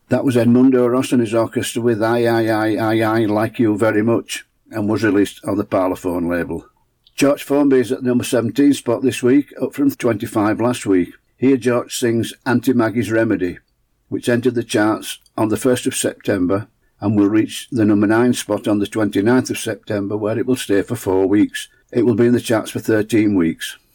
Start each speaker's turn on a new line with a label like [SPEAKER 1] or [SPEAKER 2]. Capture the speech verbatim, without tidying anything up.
[SPEAKER 1] That was Edmundo Ross and his orchestra with I, I, I, I, I Like You Very Much, and was released on the Parlophone label. George Formby is at the number seventeen spot this week, up from twenty-five last week. Here George sings Auntie Maggie's Remedy, which entered the charts on the first of September and will reach the number nine spot on the twenty-ninth of September, where it will stay for four weeks. It will be in the charts for thirteen weeks.